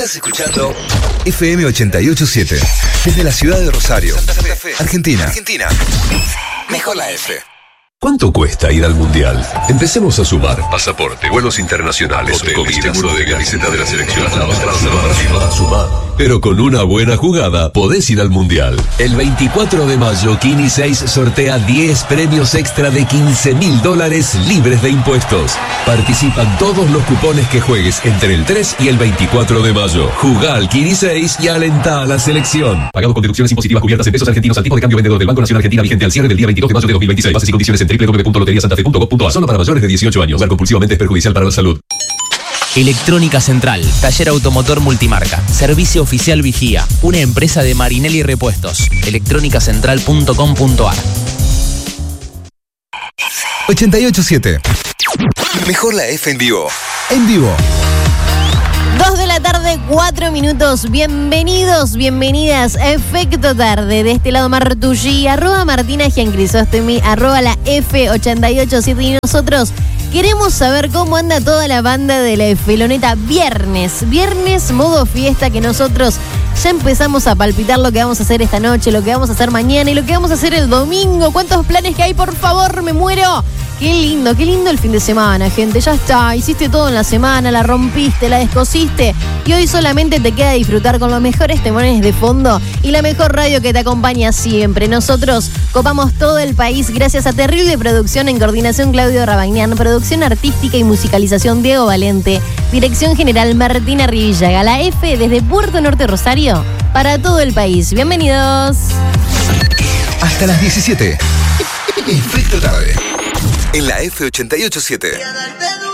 Estás escuchando FM 887 desde la ciudad de Rosario, Santa Fe, Argentina. Mejor la F. ¿Cuánto cuesta ir al Mundial? Empecemos a sumar. Pasaporte, vuelos internacionales, comida, seguro de camiseta de la selección. Sumar. Pero con una buena jugada podés ir al Mundial. El 24 de mayo, Kini 6 sortea 10 premios extra de $15.000 libres de impuestos. Participan todos los cupones que juegues entre el 3 y el 24 de mayo. Jugá al Kini 6 y alentá a la selección. Pagado con deducciones impositivas cubiertas en pesos argentinos al tipo de cambio vendedor del Banco Nacional Argentina vigente al cierre del día 22 de mayo de 2026. Bases y condiciones en www.loteriasantafe.gov.ar. Solo para mayores de 18 años. Jugar compulsivamente es perjudicial para la salud. Electrónica Central, taller automotor multimarca, servicio oficial Vigía, una empresa de Marinelli Repuestos. electrónicacentral.com.ar. 887. Mejor la F en vivo. En vivo. 2 de la tarde, 4 minutos. Bienvenidos, bienvenidas a Efecto Tarde. De este lado Martucci, @Martina Giancrisostemi, @la F887. Y nosotros queremos saber cómo anda toda la banda de la Feloneta. Viernes, modo fiesta, que nosotros ya empezamos a palpitar lo que vamos a hacer esta noche, lo que vamos a hacer mañana y lo que vamos a hacer el domingo. ¿Cuántos planes que hay? Por favor, me muero. Qué lindo el fin de semana, gente. Ya está, hiciste todo en la semana, la rompiste, la descosiste y hoy solamente te queda disfrutar con los mejores temones de fondo y la mejor radio que te acompaña siempre. Nosotros copamos todo el país gracias a Terrible Producción en coordinación Claudio Rabagnian, producción artística y musicalización Diego Valente, dirección general Martina Rivillaga, la F desde Puerto Norte Rosario para todo el país. Bienvenidos. Hasta las 17. Efecto Tarde. En la F887.